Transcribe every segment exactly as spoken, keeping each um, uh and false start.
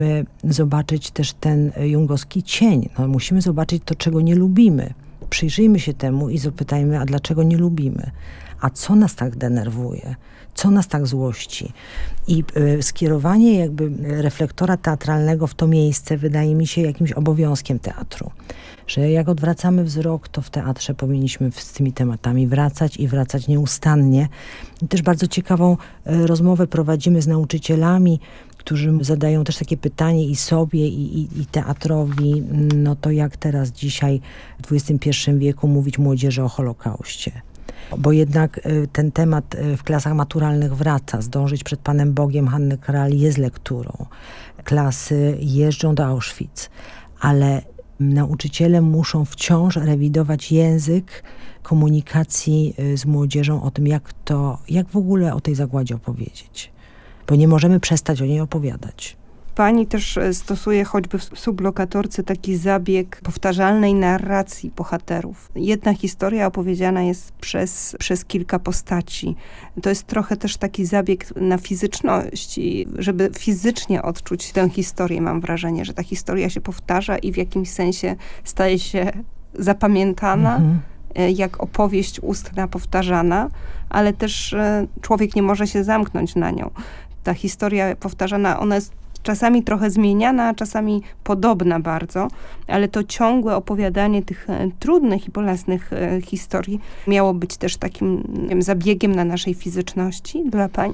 zobaczyć też ten jungowski cień. No, musimy zobaczyć to, czego nie lubimy. Przyjrzyjmy się temu i zapytajmy, a dlaczego nie lubimy? A co nas tak denerwuje? Co nas tak złości? I y, skierowanie jakby reflektora teatralnego w to miejsce wydaje mi się jakimś obowiązkiem teatru. Że jak odwracamy wzrok, to w teatrze powinniśmy z tymi tematami wracać i wracać nieustannie. I też bardzo ciekawą y, rozmowę prowadzimy z nauczycielami, którzy zadają też takie pytanie i sobie, i, i, i teatrowi, no to jak teraz dzisiaj w dwudziestym pierwszym wieku mówić młodzieży o Holokauście. Bo jednak ten temat w klasach maturalnych wraca. Zdążyć przed Panem Bogiem Hanny Kral jest lekturą. Klasy jeżdżą do Auschwitz, ale nauczyciele muszą wciąż rewidować język komunikacji z młodzieżą o tym, jak to, jak w ogóle o tej zagładzie opowiedzieć. Bo nie możemy przestać o niej opowiadać. Pani też stosuje choćby w Sublokatorce taki zabieg powtarzalnej narracji bohaterów. Jedna historia opowiedziana jest przez, przez kilka postaci. To jest trochę też taki zabieg na fizyczność, żeby fizycznie odczuć tę historię. Mam wrażenie, że ta historia się powtarza i w jakimś sensie staje się zapamiętana, mhm. jak opowieść ustna powtarzana, ale też człowiek nie może się zamknąć na nią. Ta historia powtarzana, ona jest czasami trochę zmieniana, a czasami podobna bardzo, ale to ciągłe opowiadanie tych e, trudnych i bolesnych e, historii miało być też takim nie wiem, zabiegiem na naszej fizyczności dla pani?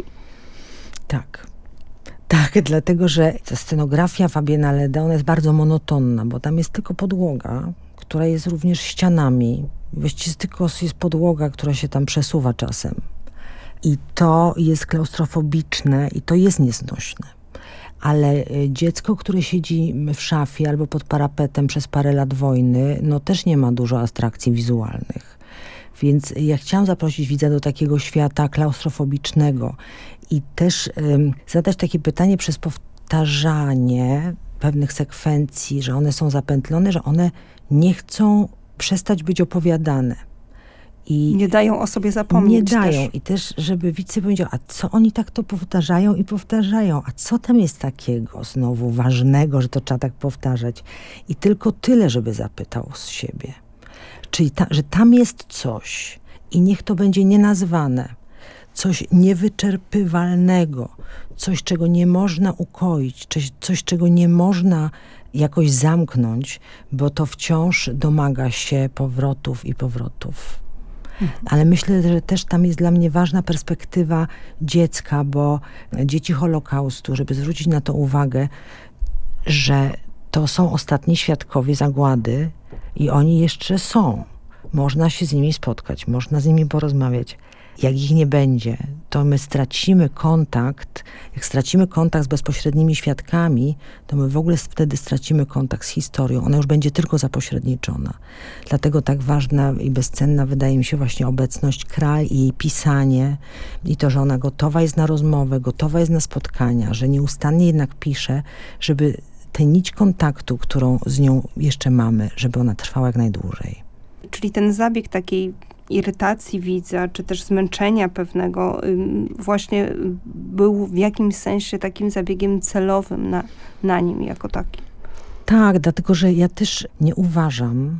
Tak. Tak, dlatego, że ta scenografia Fabiana Leda, ona jest bardzo monotonna, bo tam jest tylko podłoga, która jest również ścianami. Właściwie tylko jest podłoga, która się tam przesuwa czasem. I to jest klaustrofobiczne i to jest nieznośne. Ale dziecko, które siedzi w szafie albo pod parapetem przez parę lat wojny, no też nie ma dużo atrakcji wizualnych. Więc ja chciałam zaprosić widza do takiego świata klaustrofobicznego i też ym, zadać takie pytanie przez powtarzanie pewnych sekwencji, że one są zapętlone, że one nie chcą przestać być opowiadane. I nie dają o sobie zapomnieć. Nie dają. Też. I też, żeby widz sobie powiedział, a co oni tak to powtarzają i powtarzają? A co tam jest takiego znowu ważnego, że to trzeba tak powtarzać? I tylko tyle, żeby zapytał z siebie. Czyli ta, że tam jest coś i niech to będzie nienazwane. Coś niewyczerpywalnego. Coś, czego nie można ukoić. Coś, coś czego nie można jakoś zamknąć, bo to wciąż domaga się powrotów i powrotów. Ale myślę, że też tam jest dla mnie ważna perspektywa dziecka, bo dzieci Holokaustu, żeby zwrócić na to uwagę, że to są ostatni świadkowie zagłady i oni jeszcze są. Można się z nimi spotkać, można z nimi porozmawiać. Jak ich nie będzie, to my stracimy kontakt. Jak stracimy kontakt z bezpośrednimi świadkami, to my w ogóle wtedy stracimy kontakt z historią. Ona już będzie tylko zapośredniczona. Dlatego tak ważna i bezcenna wydaje mi się właśnie obecność Kral i jej pisanie. I to, że ona gotowa jest na rozmowę, gotowa jest na spotkania, że nieustannie jednak pisze, żeby tę nić kontaktu, którą z nią jeszcze mamy, żeby ona trwała jak najdłużej. Czyli ten zabieg takiej irytacji widza, czy też zmęczenia pewnego, właśnie był w jakimś sensie takim zabiegiem celowym na, na nim jako takim. Tak, dlatego, że ja też nie uważam,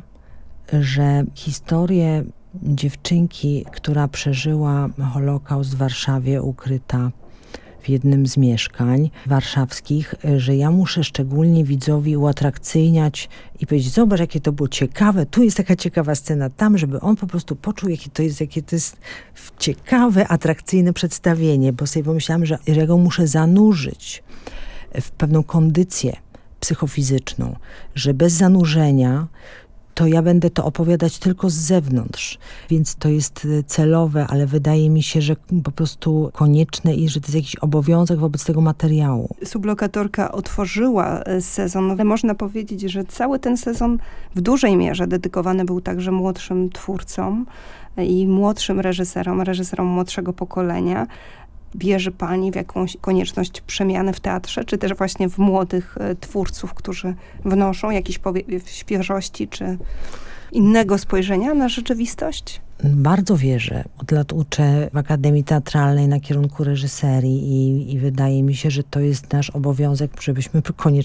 że historię dziewczynki, która przeżyła Holokaust w Warszawie, ukryta w jednym z mieszkań warszawskich, że ja muszę szczególnie widzowi uatrakcyjniać i powiedzieć, zobacz, jakie to było ciekawe, tu jest taka ciekawa scena, tam, żeby on po prostu poczuł, jakie to jest, jakie to jest ciekawe, atrakcyjne przedstawienie, bo sobie pomyślałam, że ja go muszę zanurzyć w pewną kondycję psychofizyczną, że bez zanurzenia to ja będę to opowiadać tylko z zewnątrz. Więc to jest celowe, ale wydaje mi się, że po prostu konieczne i że to jest jakiś obowiązek wobec tego materiału. Sublokatorka otworzyła sezon, ale można powiedzieć, że cały ten sezon w dużej mierze dedykowany był także młodszym twórcom i młodszym reżyserom, reżyserom młodszego pokolenia. Wierzy pani w jakąś konieczność przemiany w teatrze, czy też właśnie w młodych twórców, którzy wnoszą jakiś powiew świeżości, czy innego spojrzenia na rzeczywistość? Bardzo wierzę. Od lat uczę w Akademii Teatralnej na kierunku reżyserii i, i wydaje mi się, że to jest nasz obowiązek, żebyśmy koniecznie